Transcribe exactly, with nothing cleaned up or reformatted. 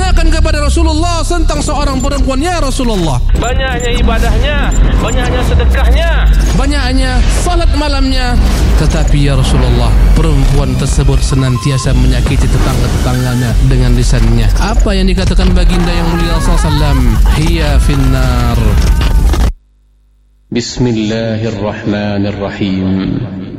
ditanyakan kepada Rasulullah tentang seorang perempuan, ya Rasulullah, banyaknya ibadahnya, banyaknya sedekahnya, banyaknya salat malamnya, tetapi ya Rasulullah, perempuan tersebut senantiasa menyakiti tetangga-tetangganya dengan lisannya. Apa yang dikatakan baginda yang mulia sallallahu alaihi wasallam? Hiya finnar. Bismillahirrahmanirrahim.